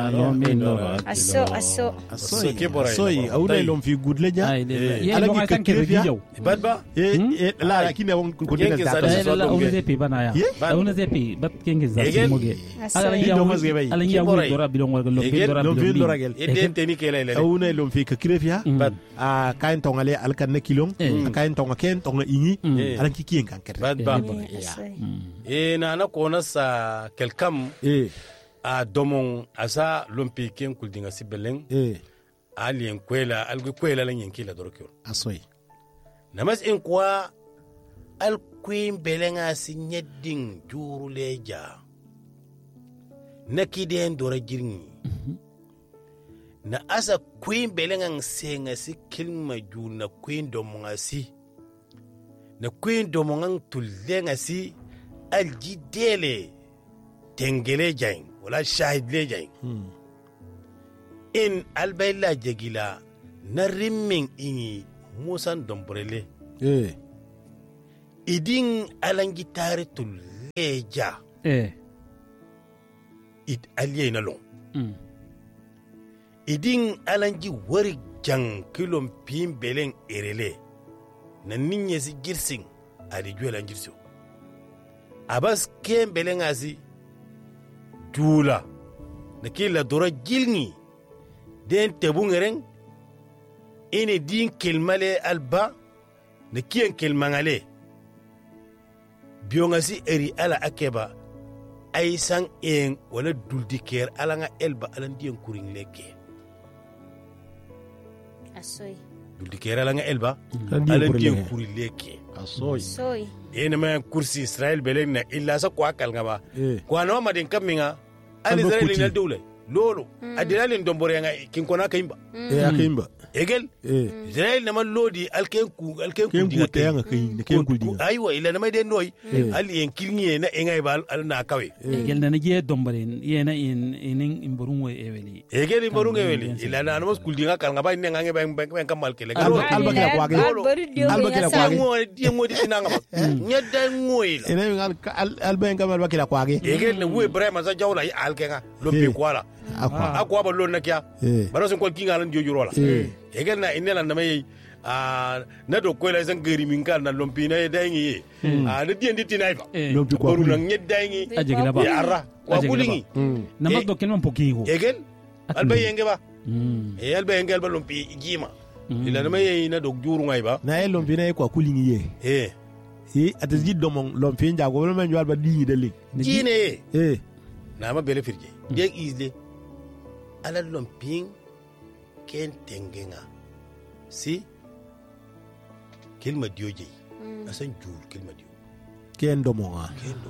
asoy awre lom fi gudle ja ala ki kanke gijaw badba la lakini won ko dina da la on zepi bana ya on zepi bat kenge za moge ala ya wuri dora bilon wala lom fi dora gel teni kele le awre lom fi ka kirefia a kain tongale alkan ne kilong kain tonga ken tonga inyi ala ki kien kanker badba na kona sa kelkam a domon asa lompi ken kuldinga sibeleng alien kwela algu kwela lan yankila dorokyo asoy namas in kwa al queen belenga sinyedding juru leja nakiden dora jirni na asa queen belenga senga si kilma juna queen domonga si na queen domonga tullenga si aljidele tengele jain wala shahid le jain in albayla jagila na rimmin inyi musan dombrele idin alangi tare tul leja it aliye na long idin alangi wari jang kilom pin belen erele na ninye si girsing adi juela girso abas ken belen asi tula na kila dora jilni den tebungeren ine din kelmale alba na kiyan kelmangale biyongasi eri ala akeba ay san en wala duldiker ala nga elba alan diyan kuring leke asoy duldiker ala nga elba alan diyan kuring leke asoy ene ma kursi Israel belen na illa sa kwa kalngaba kwa no ma den kaminga ali Israel ngal dawle lolo adilal ndombore nga kinkona kaimba akaimba egel Israel na lodi alken ku dinga tayanga ken ku dinga aywa ila na mai den noy ali en kilngi na engay bal al na kawe egel na je dombare yena in imborun we eweli egel imborun eweli ila na mos kul dinga kal ngaba ne ngange ben kamal kele alba kala kwage mo di ngodi sinanga ba nyada ngoila ene alba kamal kala kwage egel na we brema sa jawla alkenga lombe kwala akwa ba lon nakia baro sen ko kinga lan jojurola egel na inela na mai na do ko la san gari min kan na lompi na daingi na diendi tinaifa lompi ko buru nan nyeddaingi ajegila ba ara ko kulingi na mabdo ken mon pokigo egel alba yenge ba alba yenge alba lompi jima ila na mai na do juru ngai ba na lompi na ko kulingi atazid domon lompi njago wala man alba dingi dele jine na ma bele firje deg isle ala lomping ken tengenga si kilma dioje asan jul kilma dio ken domonga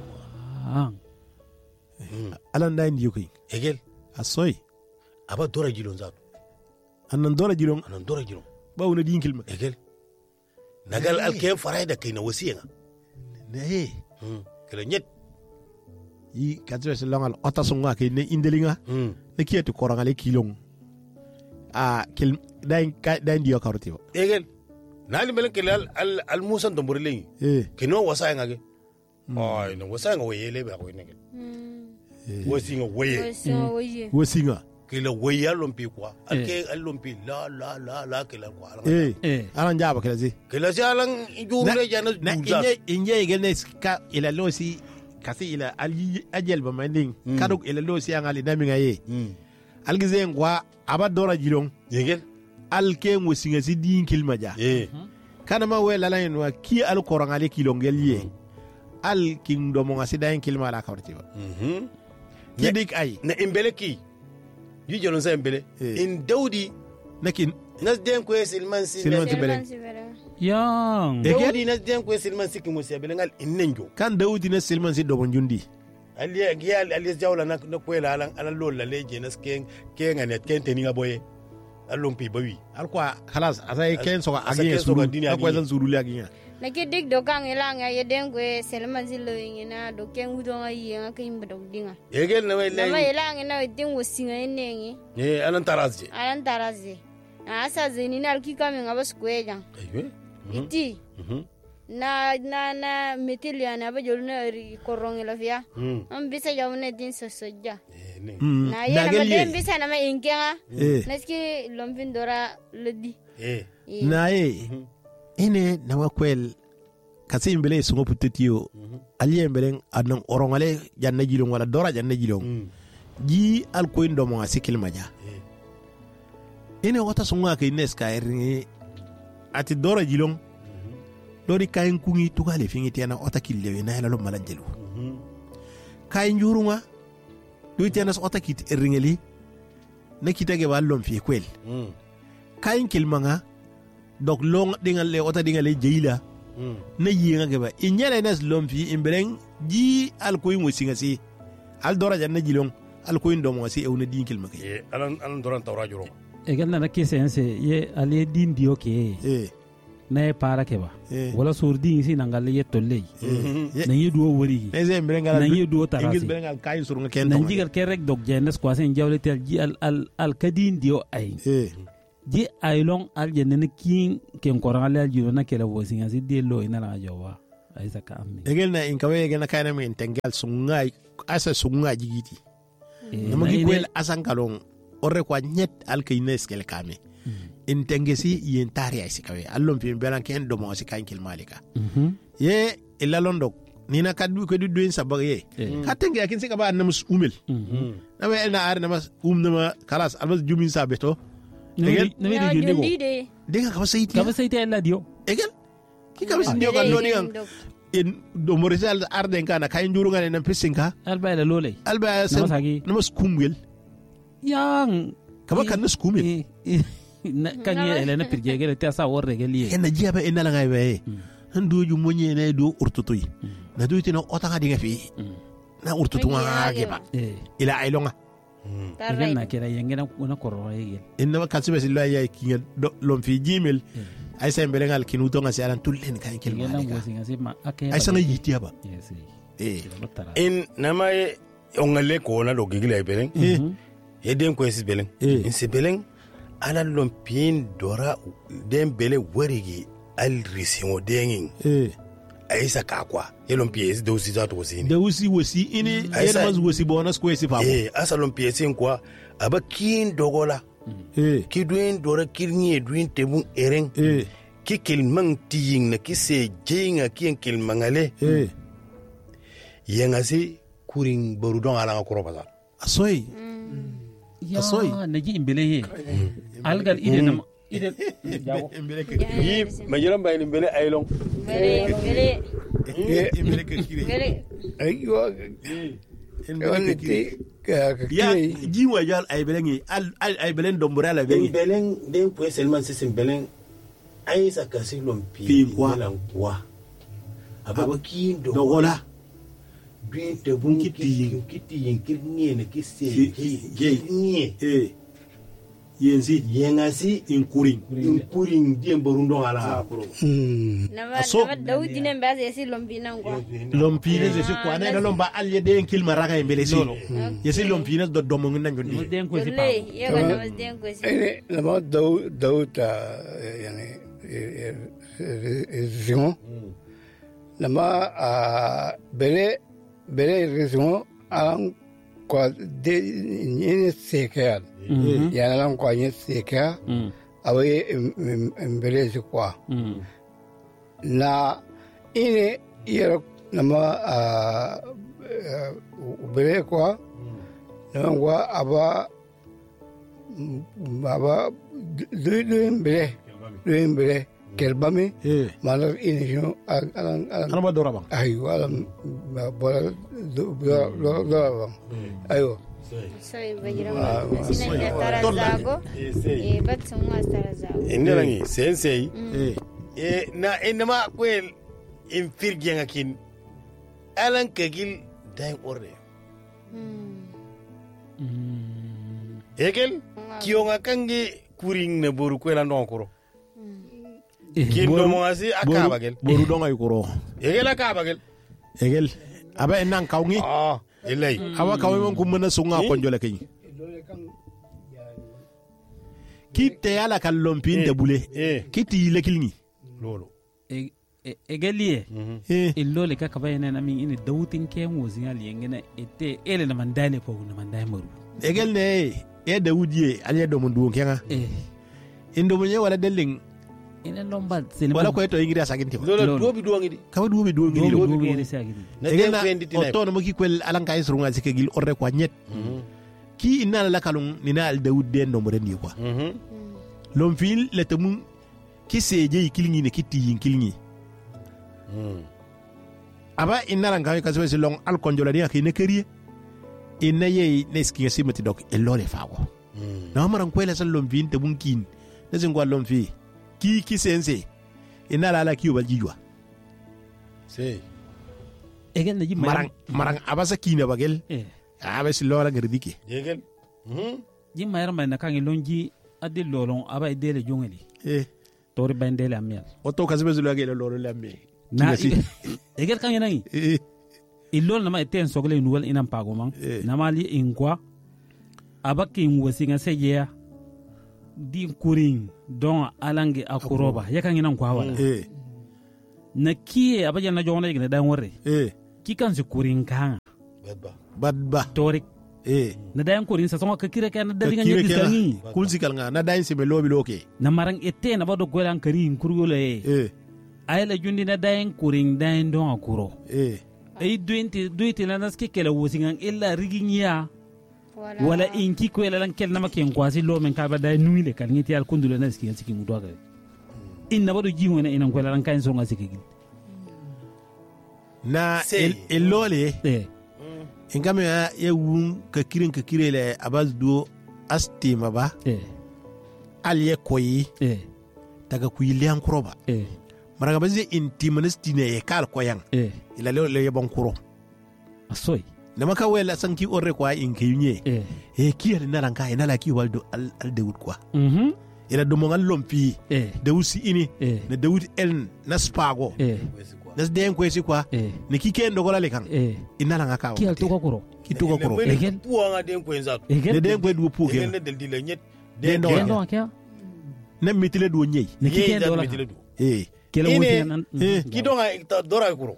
ala nday ndiyo koy egel asoy aba dora jilon zato anan dora jilon ba wona din kilma egel nagal alken farayda kay na wasiyenga ne kala nyet yi kadre se longal otasunga ke ne indelinga ne kietu korangale kilong kil dain dio karoti egel nali melen kelal al musan dombore lengi kino wasa ngage ay no wasa ngo yele ba ko ngel wasinga waye wasinga kila waya lompi kwa alke lompi la kila kwa alan jaba kila zi alan jure jana inje egel ne ska ila losi kasi ila ajel ba manding kadok ila losi angali naminga ye algize ngwa abadora jilong yegel alke ngosinga si din kilmaja kana ma we lalayen wa ki al korangale kilongel ye al kingdom nga si dain kilma la kawtiba kidik ay na imbele ki yu jolon sa imbele in daudi nakin nas den ko silman belen yang daudi nas den ko silman sikki musa belengal innenjo kan daudi nas silman si dobon jundi alias jawla na kwela alan lola leje nas ken anet ken teninga boye alompi bawi alkwa khalas asay ken so agiye suru akwa zan suru lagiya na ke dik do kan elanga ye dengwe selman zilo ngina do ken udonga yenga ke imba do dinga egel na wele na elanga na dingo singa enengi alan tarazi asa zeni na alkika menga baskwenya aywe iti na metilia na ba jolna ri korong la via am bisa jawne din sosoja na ya na dem bisa na ma inga naski lompin dora ledi na ine na wakwel kasi mbele sungo putetio aliye mbele anan orongale janna jilong wala dora janna jilong ji alko indo mo asikil maja ine wata sunga ke neska ringi ati dora jilong dori kayin kungi tukale fingi tiana ota kille na helalo malanjelu kayin jurunga do tiana ota kit ringeli na kitage wallom fi kwel kayin kilmanga dok long dingal le ota dingal le jeila na yinga gaba inyala nas lomfi imbereng ji alkoy musinga si al dora janna jilong alkoy ndomo si ewna dinkil makay alan doran tawra juro e ganna na kesense ye ale din dio ke na para ke ba wala surdi si nangal ye tolle na yedo wori na yedo tarasi ingil berengal kay surunga ken na jigal ke rek dok jenes ko sen jawletel ji al kadin dio ay ji aylong al jenne kin ken korale al jiro na kela wosinga si de lo ina la jowa ay saka ammi egel na in kawe egel na kayna min tengal sunga asa sunga jigiti namagi kwel asan kalong orre kwa nyet al kaynes kel kame in tengesi yen tari ay sikawe allom fi belan ken do mo sikan kil malika ye illa londok nina kaddu ko duddu en sabage katenge akin sika ba namus umil nawe na ar namas nama kalas albas jumin sabeto egel denga kaba sayti alla dio egel ki kaba sayti dio kan do ni in do morisal arden kana kay njuru ngane na pisinka alba la lolay alba namas kumgel yang kaba kan nas kumil kan ye elena pirjegel te sa worre geli en jiaba en la ngaybe ndu ju monye ne do urtutoy na do tino otanga dinga fi na urtutu ngage ba ila aylonga igen na kira yengena una kororo yegel inna kasibe silwa ya kinga lom fi jimel ay sen belengal kinu to ngasi alan tullen kan kelma ay sana yiti aba in nama ongale ko na do gigile belen yeden ko esi belen in se belen ala lompin dora den bele warigi al risimo dengin aisa kakwa yelon PS do si zato sini da usi wasi ini yelman wasi bonus ko esi famo asa lon PS kwa aba kin dogola ki duin dora kirni duin tebun eren ki kilman tiyin na ki se jinga ki kilmangale yengasi kuring borudon ala ko roba asoy asoy naji imbele ye algal ide nam ide jawo imbele ke yi majiran bayin imbele aylon bele imbele ke kire ayo imbele ke ya ji wajal ay belengi ay belen dombura la bengi belen den po selman sisim belen ay sakasi lompi belan kwa ababa ki dogola bien te bun kiti kirnie ne kisse ni yensi yengasi inkuring diem borundo ala nama daudi ne mbaze yesi lompina ngwa lompina yesi kwa na lomba alye de kilma raga embele si yesi lompina do domo ngina ngondi den ko si pa yego nama den ko si nama dauta yani région nama bele région alan kwa de ni sekal yana lan kwa ni seka awe mbele kwa na ine yero nama bele kwa nama kwa aba do mbele kelbame malar ine jo alan ba doraba ayo alan bola do ayo soy bajiram sinen tarazago bat sunga tarazago enderangi sensei na enma kwel infirgi ngakin alan kagil dai orde egel kionga kangi kuring ne boru kwela ndokoro kindo mo asi akaba gel boru donga yukoro egel akaba gel egel aba enan kawngi ilay awa kawai man kuma na sunga konjola kai kite ala kallon pin da bule kiti lekilni lolo egalie illo le ka kabayena na min ini dawtin ke muzinga liyengena ete ele na mandale po na mandale maru egel ne e dawudie ali do mun duon kenga indo mun ye wala delling ina lomba sene wala ko to ingiri asagin ti lolo duobi duongi di kawa duobi duongi do sagidi na egel den na fendi o tinay to no maki kwel alanka isrunga sikegil orre kwa nyet ki inna la kalun nina al dawud den no mo rendi quoi lom fil le tamun ki seje kilngi ne kiti yin kilngi aba inna la ngawi kaso long al konjola dia ki ne keriye inna ye neski simati dok e lole fago na maran kwela san lom fin tabun kin ne zingwa lom fi ki sense inna la ki yobal jijwa se egel na jimma marang abasa kina bagel abasi lola gerdike yegel jimma yar mai na kan lonji adil lolon aba idele jongeli tori bandele amial oto kasbe zulu agel lolo lambe na egel kan yanangi illol na ma eten sogle nuwal inam pago man na mali ingwa abaki ngwasinga sejeya di kuring don alange akuroba yakan yinan kwa wala na kiye abaja na jona igna dan worre ki kan si kuring kan badba torik na dan kuring sa songa kire kan da dinga nyi diskangi kulsi kalnga na dan si me lobi loke na marang ete na bado golan karin kurgole ayla jundi na dan kuring dan don akuro ay duinte na naske kala wosingan illa riginya wala inki ko ela lan kel na maken kwasi lo men ka bada nuile kan ngiti al kundule na ski siki mudo ga inna bado jiwona inan ko lan kan so nga siki na elole ingame ya wun ka kirele abaz do astima ba al ye koyi daga kuyili an kuroba maraga bazi intimanisty ne e kal koyan ila le bon kuro asoy nama ka wela sanki orre kwa inkiyunye kiyal naranka ina la ki waldo al dawud kwa ila do mo ngal lompi dawud si ini na dawud el naspago nas den ko si kwa ne ki ken do golale kan ina la ngaka ki al to kokoro ki to kokoro egel puanga den ko enza ne den ko du puge ne del dile nyet den do akya ne mitile do nyei ne ki ken do la kele wote ki do nga dora kuro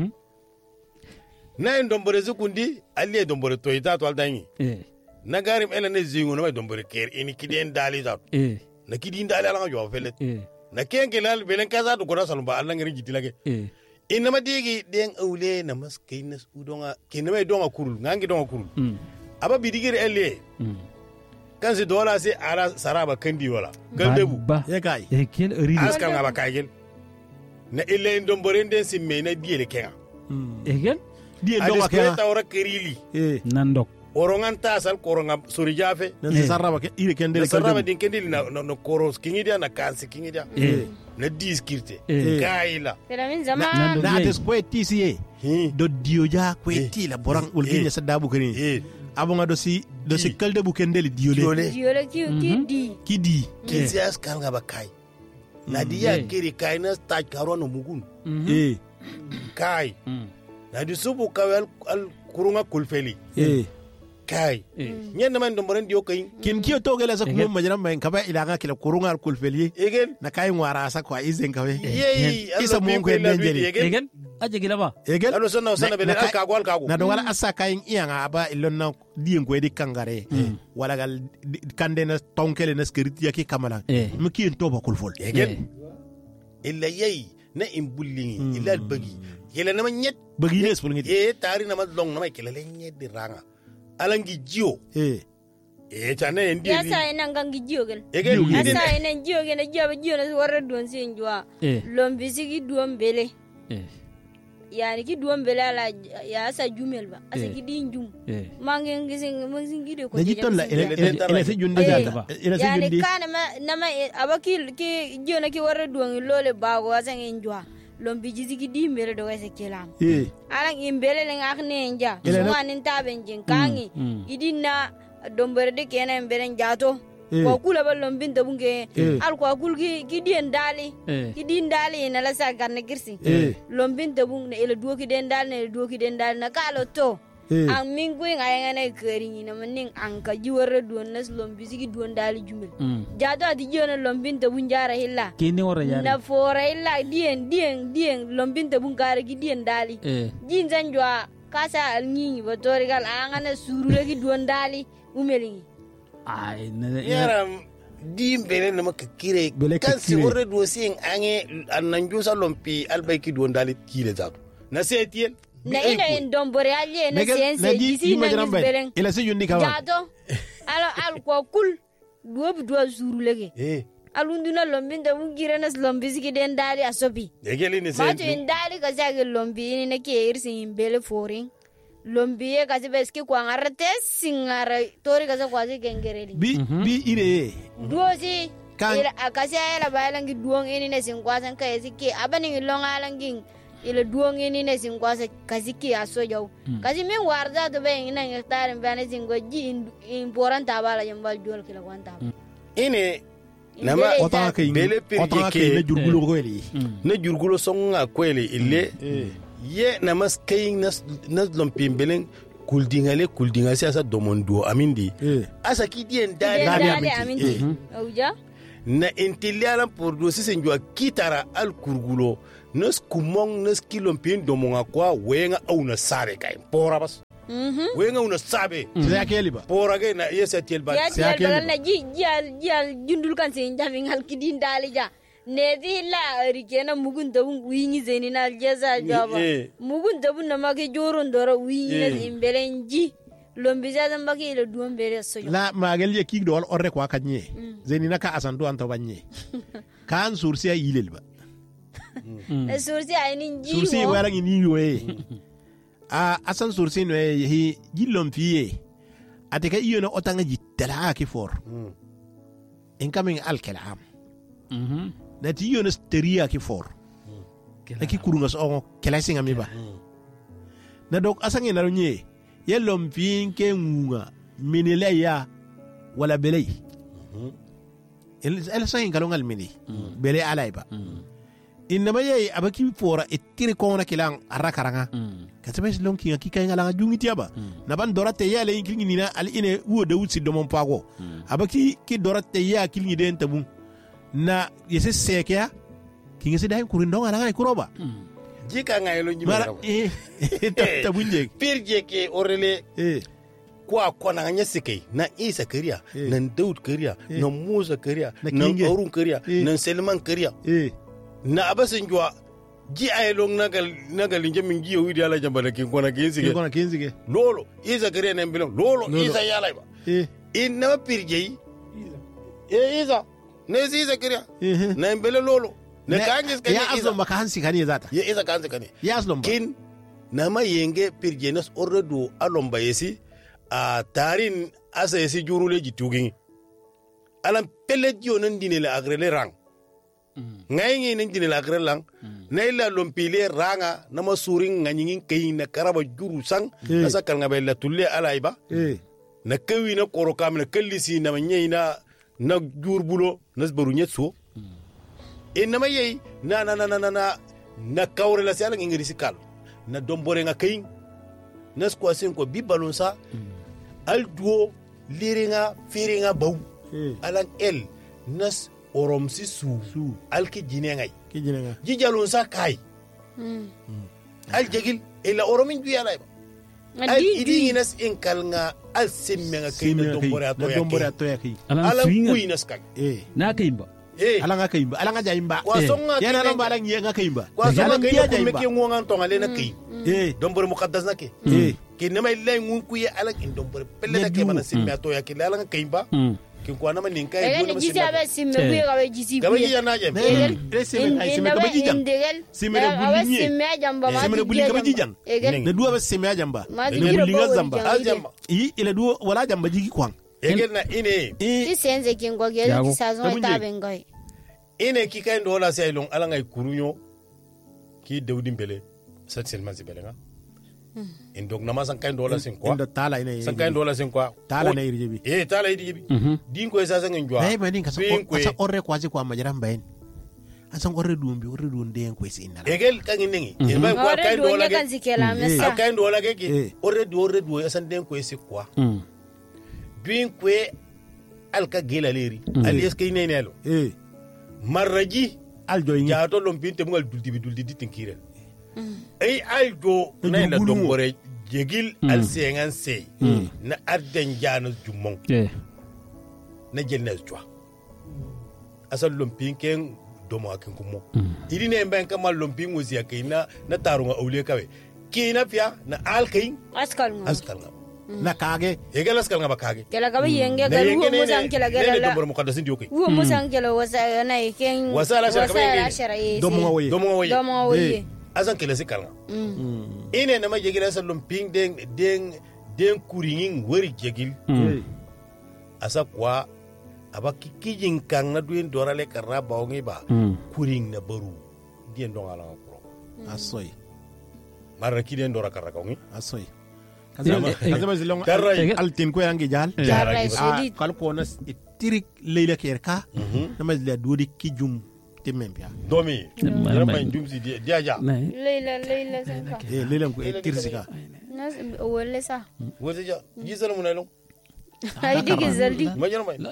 na en dombore zukundi alle dombore toyta to aldangi na garim ele ne zingo na dombore ker ini kiden dali da na kidin dali ala jo felet na kenke lal belen kaza do gora salba alla ngari jitilage inna ma digi den awle na maskainas udonga kiname donga kurul ngangi donga kurul aba bidigir elle kan si dola si ara saraba kandi wala galdebu ya kai kel ri askal ngaba kaygel na ille dombore den simme na diele kenga egel die ndo akela tawra kerili nandok orongan tasal koronga suri jafe nan saraba ke ire kendele saraba din kendeli na koros kingidia na kansi kingidia na diskirte kaila pero min zaman na ates ko tisi do dioja ko la borang ulginya sadabu kini abonga do si kalde bu kendeli diole ki di sias kan ngaba kai na dia kiri kai na sta karono mugun kai na di subu kawel al kurunga kulfeli kai nyen man domboren dio kai kin kiyo to gele sa kuma majran mai kaba ila ga kila kurunga al kulfeli egen na kai ngwara sa kwa izen kawe isa mo ko denjeli egen aje gila ba egen alo sonna sana bele al kago na do wala asa kai iya nga aba ilon na dien ko di kangare wala gal kande na tonkele na skiriti yaki kamala mu kiyo to ba kulfol egen illa yayi na imbullingi illa bagi yele na nyet bagi ne spul ngi tari na ma long na ma kelele nyet di ranga alangi jio chane endi ya sa ina ngangi jio gel egen asa ina jio gel na jio na warra don sin jwa lombi sigi duom bele yani ki duom bele ala ya asa jumel ba asa ki din jum mangen ngi de ko ne jitolla ele se jundi da ele se jundi yani kana na ma abaki ki jio na ki warra don lole bago asa ngi jwa lombi jizigi di mbele do wese kelam alang imbele le ngakne nja so anin taben jin kangi idina dombere de kena mbele njato ko kula ba lombin da bunge al ko kul ki dien dali ki din dali na la sa garne girsi lombin da bung ne ele duoki den dali ne duoki den dali na kalo to ang min kuin ayangana kering ina maning ang ka jiwara duon nas lombi sigi duon dali jumel jado adi jona lombin te bunjara hilla kini wara yari na fora hilla dien lombin te bunkara gi dien dali jin zanjwa kasa alnyi batori gal angana surule gi duon dali umeli ay yaram dim bele na makakire kan si wara duo sing ange ananjusa lompi albayki duon dali kile zato na setiel na ina en dombore alje na sense disi na ngisbelen ila si yundi kawa jado al ko kul duo surulege alunduna lombi nda mungira nas lombi sigi den dali asobi egeli ne ma to en dali ka sage lombi ni na ke irsi imbele foring lombi e ka beske ko ngarte singara tori ka kwa se gengereli bi ire duosi ila akasi ala balangi duong ini ne singwasan ka esike abani longa langing ila duong ini ne singwasa kasiki asojaw kasi min warda to be ina ngestaren bana singo ji importanta bala yambal duol kila kwanta ine nama otanga kay bele na jurgulo ko eli na jurgulo songa kweli ille ye namas kay nas lompembelen kuldinga asa domondo amindi asa kidien dali amindi auja na intiliala por do sisenjwa kitara al kurgulo nas kumong nas kilompen domonga kwa wenga au na sare kay pora bas wenga una sabe ya keliba pora ga na yesa telba ya keliba na ji jundul kan sen jami ngal kidin dali ja ne di la rigena mugun dabun wingi zeni na jeza jaba mugun dabun na make joron doro wingi na imbelenji lombi jaza mbaki le duon bere sojo la magel ye kig do orre kwa kanye zeni na ka asandu anto banye kan sursi ya ilelba na sursi ay ni ji sursi wala ni we asan sursi no hi jillom fiye ateka iyo na otanga jitala ki for incoming al kalam na ti iyo na steria ki for na ki kurunga so kela singa mi ba na dok asan na nye yellom fiin ke ngunga minile ya wala belay el sayin kalongal mini bele alaiba inama ye abaki fora etiri kona kilang arakaranga kasabes lonki ngaki kay ngala jungi tiaba na ban dorate yale inkingi nina al ine wo de wutsi do mon pago abaki ki dorate ya kilngi den tabun na yese sekya kingi se day kurin donga nga kuroba jika ngayelo nyimara tabunje pirje ke orele kwa kona nyesike na Isa kariya na Daud kariya na Musa kariya na Harun kariya na Selman kariya na abasin jwa ji ayelong nagal njamin ji widi ala jambala kin kona kinzige lolo Isa kariya na mbilo lolo Isa yala ba in na pirje Isa ne Isa kariya na mbele lolo na kanjis kani ya aslo makansi kani zata ya Isa kansi kani ya aslo kin na ma yenge pirje nas orredo alomba yesi a tarin asa yesi jurule jitugin alam peledio nan dinele agrele rang ngay nan dinele agrele lang nayla lompile ranga na masurin nganyingin kayin na karaba juru sang asa kal ngabella tulle alaiba na kawi na korokam na kallisi na manyina na jurbulo nasbaru nyetso inama yey na kawre la salang ingirisi kal na dombore nga kayin nas ko asin ko bibalonsa al duo liringa firinga baw alan el nas oromsi su al ki jinengay jijalon sa kay al jegil ila oromin ju yala al idi nas inkal nga al semmenga kay na dombore atoya kay alan kuinas kay na kayimba alanga kayimba alanga jaimba yana namba alang yenga kayimba kwa songa kay ko meke ngonga tonga le na kay dombore muqaddas nake ki nama ilay ngun kuye alang in dombore pelle na ke mana simme atoya ki alanga kayimba kin ko nama ninka e dona jisi abe simme kuye gabe jisi gabe yana je simme gabe jijan simme bulinye simme jamba ma simme bulinye gabe jijan ne duwa be simme jamba ne bulinga zamba ila duwa wala jamba jigi kwang egel na ine ti senze kin go gele ti sazon tabe ngoy ine ki kay ndo la say long ala ngay kurunyo ki dawdi mbele sat selman zibelenga indok nama san kay ndo la sen quoi ndo tala ine san kay ndo la sen quoi tala na irjebi tala irjebi din ko sa san njwa nay banin ka sa orre kwaji kwa majaran bayin asan orre dum den ko sin nala egel kangin nengi e ba ko kay do la ke kay do la ke orre do asan den ko esi quoi bin ko alka gelaleri alias kay nenelo marraji aljo ya to lompinte mungal duldi tinkire ay aljo nay la dombore jegil al sengan sey na arden jana jumon na jennes twa asal lompinken domo akin kumo idi ne ben kamal lompin wosi akay na tarunga awle kawe kina pia na alkain askal na kage egel askal ngaba kage kala gaba yenge gal wo mo san kala gala la dombor muqaddasin dioki wo mo san kala wasa na ken wasa la shara domo waye azan kala sikala ine na ma jegil asal lompin den kuringin wori jegil asa kwa aba kijin kan na duin dorale karra bawngi ba kuring na baru dien dong ala ko asoy marra kiden dora karra kawngi asoy kazama zilong altin ko yangi jal kal ko na tirik leila kerka na mazla dodi kijum timempia domi ramay dumsi diaja leila sanka leila ko tirsika nas wala sa wala jisal munalo ay digi zaldi major may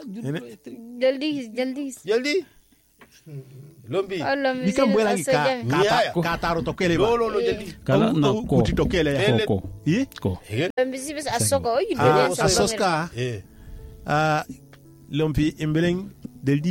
jaldi lombi ni kam bwela ngi ka taro tokele ba lo jaldi kala na ko kuti tokele ya ko lombi sibes asoka o asoska lombi imbeleng deldi